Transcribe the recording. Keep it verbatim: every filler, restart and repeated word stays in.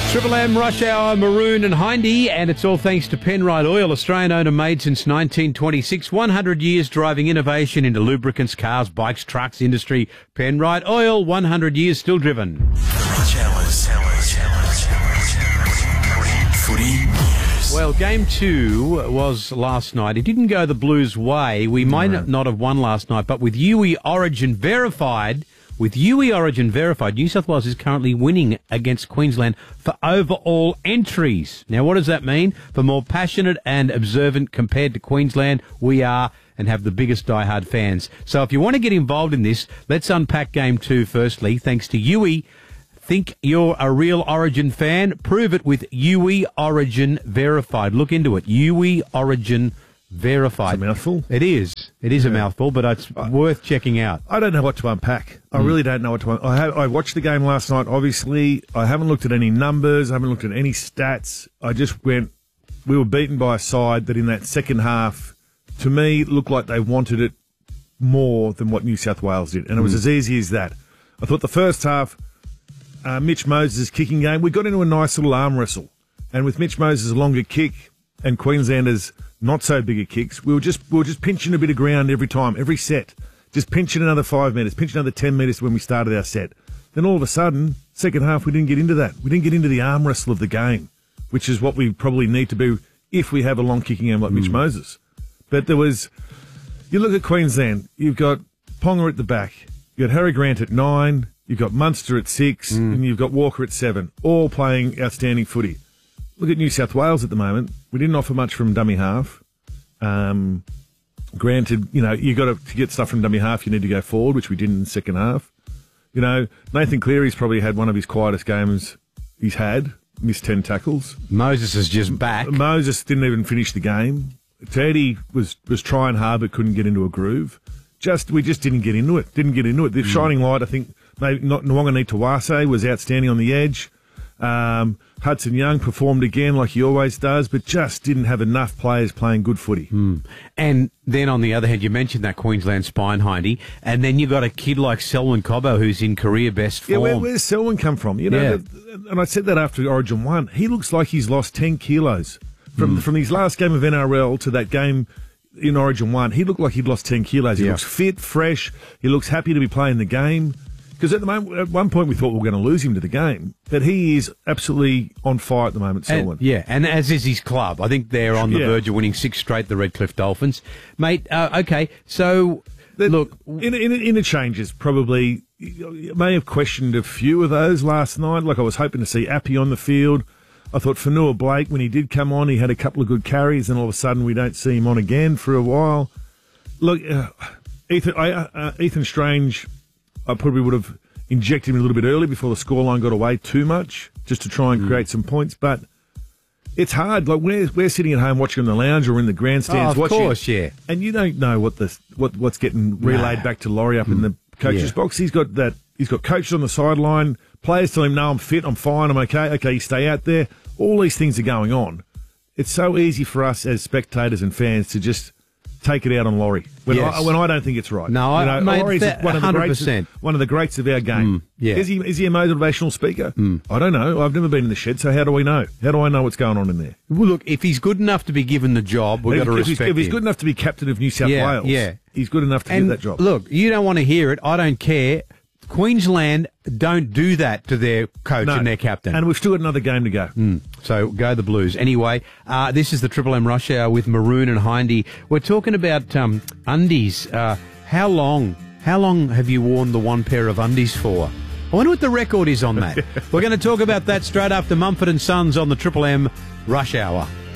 Triple M, Rush Hour, Maroon and Hindy, and it's all thanks to Penrite Oil, Australian owned and made since nineteen twenty-six. one hundred years driving innovation into lubricants, cars, bikes, trucks, industry. Penrite Oil, one hundred years still driven. Rush Hours, hours, hours, hours, hours. Footy News. Well, game two was last night. It didn't go the Blues' way. We might No. not have won last night, but with U E Origin verified... With U E Origin verified, New South Wales is currently winning against Queensland for overall entries. Now, what does that mean? For more passionate and observant compared to Queensland, we are and have the biggest diehard fans. So if you want to get involved in this, let's unpack game two firstly. Thanks to U E. Think you're a real Origin fan? Prove it with U E Origin verified. Look into it. U E Origin verified. It's a mouthful. It is. It is Yeah. a mouthful, but it's I- worth checking out. I don't know what to unpack. I really don't know what to unpack. I, have, I watched the game last night, obviously. I haven't looked at any numbers. I haven't looked at any stats. I just went, we were beaten by a side that in that second half, to me, looked like they wanted it more than what New South Wales did. And it was as easy as that. I thought the first half, uh, Mitch Moses' kicking game, we got into a nice little arm wrestle. And with Mitch Moses' longer kick and Queenslanders' not so bigger kicks, we were just we were just pinching a bit of ground every time, every set. Just pinching another five metres, pinching another ten metres when we started our set. Then all of a sudden, second half, we didn't get into that. We didn't get into the arm wrestle of the game, which is what we probably need to do if we have a long kicking game like Mitch Moses. But there was, you look at Queensland, you've got Ponga at the back, you've got Harry Grant at nine, you've got Munster at six, and you've got Walker at seven, all playing outstanding footy. Look at New South Wales at the moment. We didn't offer much from dummy half. Um, granted, you know, you got to, to get stuff from dummy half, you need to go forward, which we did in the second half. You know, Nathan Cleary's probably had one of his quietest games he's had, missed ten tackles. Moses is just back. Moses didn't even finish the game. Teddy was, was trying hard but couldn't get into a groove. Just we just didn't get into it. Didn't get into it. The shining light, I think, maybe not Nwangani Tawase was outstanding on the edge. Um, Hudson Young performed again like he always does, but just didn't have enough players playing good footy. Mm. And then on the other hand, you mentioned that Queensland spine, Hindy, and then you got a kid like Selwyn Cobbo who's in career best form. Yeah, where, where's Selwyn come from? You know, Yeah. the, and I said that after Origin one. He looks like he's lost ten kilos from Mm. from his last game of N R L to that game in Origin one. He looked like he'd lost ten kilos. He Yeah. looks fit, fresh. He looks happy to be playing the game. Because at the moment, at one point we thought we were going to lose him to the game, but he is absolutely on fire at the moment, Selwyn. And, yeah, and as is his club. I think they're on the Yeah. verge of winning six straight, the Redcliffe Dolphins. Mate, uh, okay, so, That- look... in, in, interchanges probably, you may have questioned a few of those last night. Like I was hoping to see Appy on the field. I thought Fanua Blake, when he did come on, he had a couple of good carries, and all of a sudden we don't see him on again for a while. Look, uh, Ethan, I, uh, Ethan Strange, I probably would have injected him a little bit early before the scoreline got away too much, just to try and create some points. But it's hard. Like we're we're sitting at home watching in the lounge or in the grandstands Oh, of watching, course, yeah. and you don't know what the what what's getting relayed Nah. back to Laurie up in the coach's Yeah. box. He's got that. He's got coaches on the sideline. Players tell him, "No, I'm fit. I'm fine. I'm okay. Okay, you stay out there." All these things are going on. It's so easy for us as spectators and fans to just take it out on Laurie when, Yes. I, when I don't think it's right. No, I- you know, mate, Laurie's that- one of the one hundred greats. percent. One of the greats of our game. Mm, yeah. Is he? Is he a motivational speaker? I don't know. I've never been in the shed, so how do we know? How do I know what's going on in there? Well, look, if he's good enough to be given the job, we've got to if, he's, respect if he's him. good enough to be captain of New South Yeah, Wales, yeah. he's good enough to And get that job. look, you don't want to hear it. I don't care. Queensland don't do that to their coach No. and their captain. And we've still got another game to go. Mm. So go the Blues. Anyway, uh, this is the Triple M Rush Hour with Maroon and Hindy. We're talking about um, undies. Uh, how long? How long have you worn the one pair of undies for? I wonder what the record is on that. We're going to talk about that straight after Mumford and Sons on the Triple M Rush Hour.